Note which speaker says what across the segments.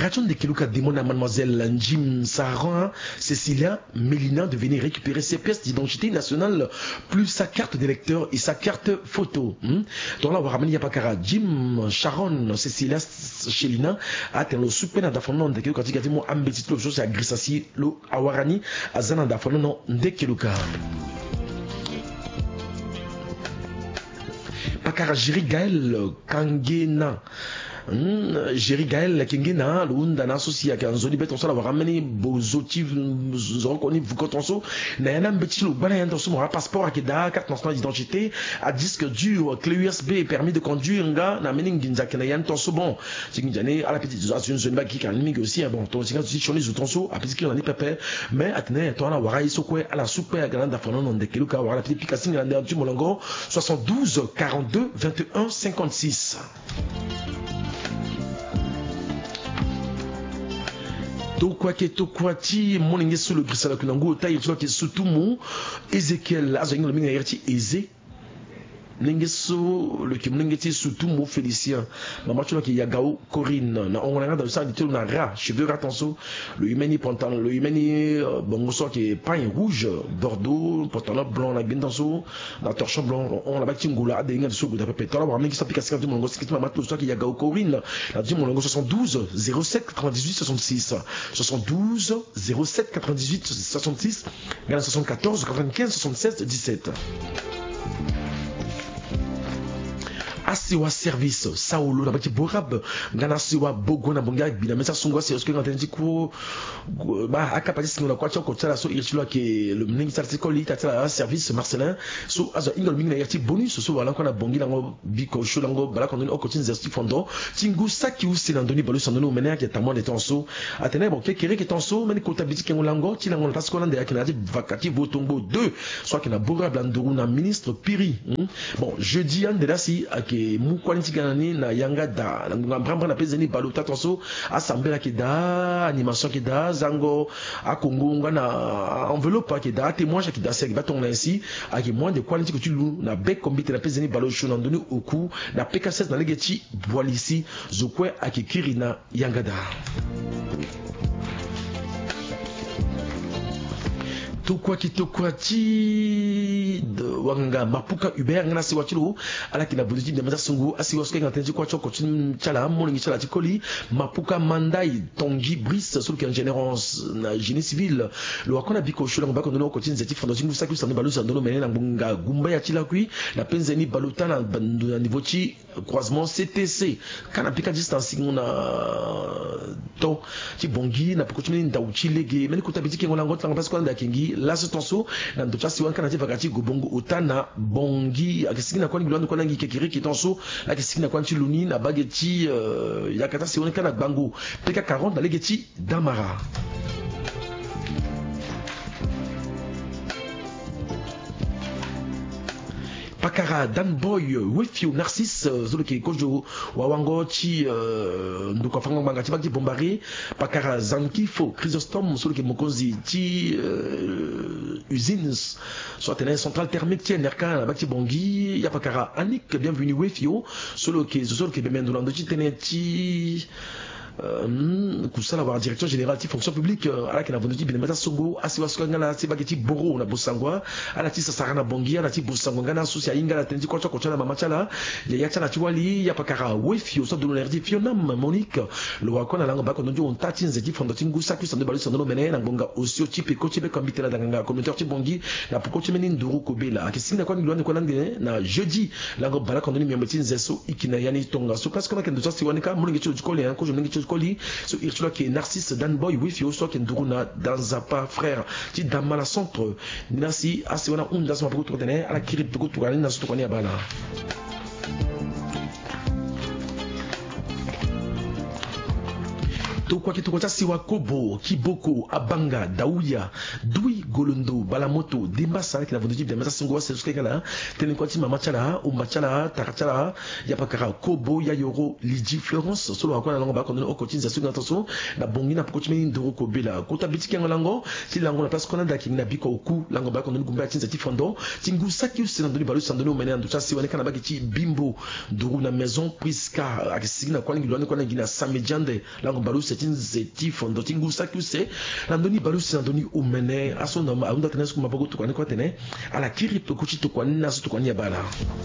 Speaker 1: Radio de Keluka demande à mademoiselle Njim Saran Cécilia Mélina de venir récupérer ses pièces d'identité nationale plus sa carte d'électeur et sa carte photo. Donc là, on va ramener Yapakara Jim Sharon Cécilia Chelina a ten lo supena da fono de Keluka tigati mo ambeti lo chose à Grisasi lo awarani azana da fono de Keluka. Pakara Jiri Gaël Kangena Jerry Gaël Kengena, l'unda n'associe à Kanzoni Betonso, avoir ramené Bozoti, Zorokoni, Vukotonso, n'a un petit loup, balai intenso, mon passeport à Keda, carte nationale d'identité, à disque dur, clé USB, permis de conduire, un gars, n'a mené Ginza Kenayan, Tonso, bon, c'est une année, à la petite zone, une bague qui a limite aussi, bon, ton signe, tu choisis Tonso, à petit qui en a pépé, mais à tenir, toi, à Warai, Sokwe, à la soupe, à Galanda, Fonon, de Keluka, à la petite picassine, à l'Andu Molongo, 72, 42, 21, 56. Tokwati moninge sous le grisala kunango taille tu vois que surtout mon Ezekiel azongi le minga yerti eze Nengeso le kimnengeti surtout mo Félicien maman tu vois qu'il y a Gao Corinne na on regarde dans ça dit na ra cheveux ratonso le humani pantalon le humani bon so qui est pain rouge bordeaux pantalon blanc na bien danso na torchon blanc on la bâti ngula de ngal so de pépé tala ramener qui s'application du mongo c'est maman tout ça qu'il y a Gao Corinne la dit mon 72 07 98 66 72 07 98 66 74 95 76 17. Asiwa service Saolo na bati borab ngana siwa bogona bonga bina mesa sungwa c'est ce que ngantenti ko ba akapati singola kwa choko tsala so irchula ke le mningi sartiko li tatala service Marcelin so azo ingol mingi na yati bonus so wala kwa na bongi lango biko sholango bala kondo okotin zesti fondo tingu saki usi na ndoni balu sandono mena ke tamon de tonso atene bon kekere ke tonso meni kota biti ke ngolango ti lango tas ko lande yakina di vakati votombo 2 soit que na borab landuru na ministre Piri bon jeudi an de la si Moukwani Ganani na yanga da ngambra na pezeni balota tonso assemblée ki da animation ki da zango a Congo ngana enveloppe ki da témoignage ki da c'est baton là ici a qui moins de qualité que tu lou na bec combité na pezeni balo shona ndoni oku na PK16 na legeti boalisi zokwe a ki kirina yanga da Tokwati de wanga mapuka Hubert ngana si wachilo ala kina budiji de meza sungu asi waske ngatenji kwa choko chin chala molingi chala tikoli mapuka mandai tongi brice sur que générance na génie civil lo akona biko shula ngaba kono ko chin zeti fondo chingu saku sanu balusa ndono menena ngunga gumba ya chila kui na penzeni baluta na niveau chi croisement CTC kana pika distance ngona to ti bongi na poko chini ndauchi lege meni kutabiti kengola ngotla ngaba kwa ndakingi la sotonso na ndocha siwan kana te vakati gobongo otana bongi akisikina kwa ngilwando kwa ngi kekiri kitonso akisikina kwa nchiluni na bageti yakata siwan kana bango peka 40 na legeti damara Pakara Dan Boy with you Narcisse zolo ke kojo wawango chi nduko fango mangati baki bombari Pakara Zankifo Chrysostome zolo ke mokonzi chi usines soit une centrale thermique ti nerka na baki bongi ya Pakara Annick bienvenue with you zolo ke bemendo chi teneti kusala wa directeur général de fonction publique ala kina vonoti binemata songo asiwa skangala sibageti boro na bosangwa ala tisa sarana bongia na ti bosangwa ngana susi inga la tendi kocha kocha na mamachala ya yachala tiwali ya Pakara wefio so de l'erdi fionam Monique lo wakona langa bako ndio on tati nzeti fondo tingu saku sando balu sando mene na ngonga osio tipe kochi be kombite la danga communautaire ti bongi na pokochi meni nduru kobela akisinga kwa ngilwani kwa nangene na jeudi lango bala kondoni miambeti nzeso ikina yani tonga so parce que kendo tsi wanika mulingi chu kole ko je Koli, so irtula qui est Narcisse Dan Boy, oui, fio so qui nduruna dans Zapa frère, ti damala centre, nasi asiwana unda sama pour tourner à la kirip pour tourner na so tourner bala. Kwa kitu kwa siwa Kobo, Kiboko, Abanga, Daouya, Dui, Golondo, Balamoto, Dimbasa, qui n'a vendu de Massingo, c'est ce qu'elle a, Tenekwati, Mamachala, Umbachala, Tarachala, Yapakara, Kobo, Yayoro, Lidi, Florence, solo à quoi la langue bas, qu'on a au quotidien, c'est une attention, la bongina, pour continuer de Rokobela, Kota Biti, Lango, si langue la place qu'on a d'Akin, Nabiko, au cou, langue bas, qu'on a Gumba, Tinzati, Fondo, Tingu, Saki, c'est dans le Balu, Sandono, Ménan, de Chassi, Wanek, Nabaki, Bimbo, Duru, la maison, Priska, Akisina, Kwan, Gilwan, Kwan, Gina, Samedjande, langue Balu, c'est une zétif ndoti ngusa kuse landoni balusi landoni umene asona aunda tenes kuma bago to kwa tene ala kiri to kuchi to kwa naso to kwa nyabala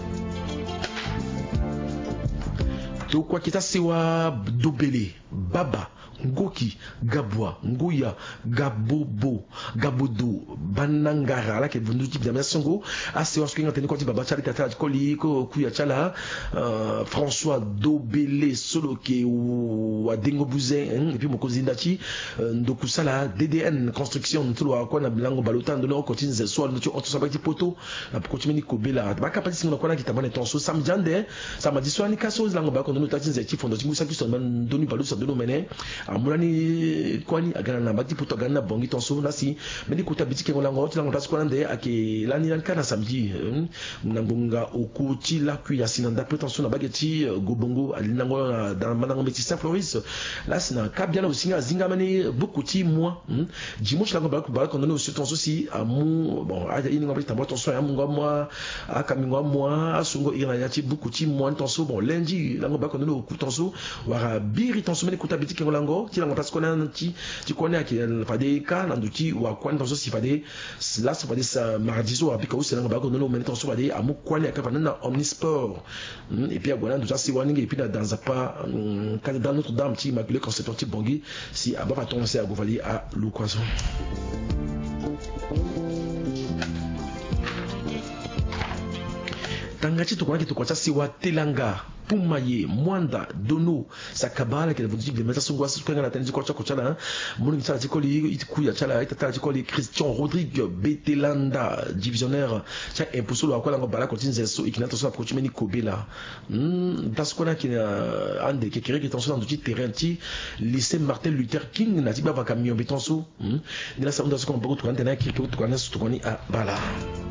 Speaker 1: to kwa kitasiwa dobele baba ngoki gabwa nguya gabobo gabodo banangara ala ke bundu type de songo asi wasko ngate ko baba chali tata koli ko kuya chala François Dobele solo ke wa dengo bousin et puis mokozi ndati ndoku sala DDN construction ntlo akwa na bilango balota ndo continue ze so ndo to sabati poto na continue ni kobela ba kapati singo kwa na kitamane tonso samjande samadi so ni kaso lango ba kondo tati ze tifo ndo tingusa kiso ndo ni balusa ndo mene amulani kwani agana na bati poto agana bongi tonso nasi meni kuta bitike ngolango tilango tas kwa nde ake lani lankana samedi nambunga okuti la kuya sinanda prétention na bageti gobongo alinango dans manango métis Saint-Floris là c'est na kabia aussi zinga mani beaucoup ti moi dimanche la ba ko donner aussi tonso si amu bon a ini ngomba tambo tonso ya mungo moi akamingo moi asungo ira yati beaucoup ti moi tonso bon lundi la ngomba ko donner au tonso wara biri tonso meni kuta bitike ngolango ti la ngomba parce qu'on a ti connais qui fade ka nanduti wa kwa tonso si fade là ça fade ça mardi soir puis ko c'est la ngomba ko donner au meni tonso fade amu kwa ni aka na omnisport et puis agwana déjà si warning et puis dans pas dans Notre-Dame qui Immaculée Conception type Bangui si aba va tomber à Govali à l'occasion tangati to kwa si wa telanga Pumaye, Mwanda, Dono, Sakabala, qui est venu de mettre son gosse, ce qu'on a attendu quoi, Chacochala, Mounin Satikoli, Ikuya Chala, Tatikoli, Christian Rodrigue, Betelanda, divisionnaire, chaque impossible à quoi la bala continue Zesso, et qui n'a pas approché Meni Kobela. Parce qu'on a qui a un des qui est dans le terrain, lycée Martin Luther King, n'a pas camion bétonso, de la salle de ce qu'on peut trouver, qui est tout à Bala.